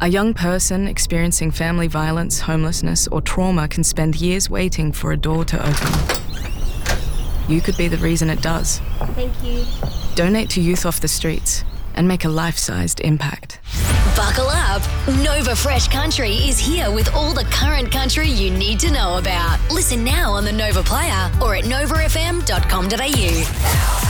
A young person experiencing family violence, homelessness, or trauma can spend years waiting for a door to open. You could be the reason it does. Thank you. Donate to Youth Off the Streets and make a life-sized impact. Buckle up. Nova Fresh Country is here with all the current country you need to know about. Listen now on the Nova Player or at novafm.com.au.